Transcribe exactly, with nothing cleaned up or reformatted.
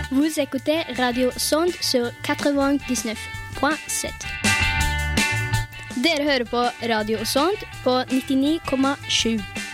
Vous écoutez Radio Sonde sur quatre-vingt-dix-neuf point sept. Dere hører på Radio Sonde på nittini komma sju.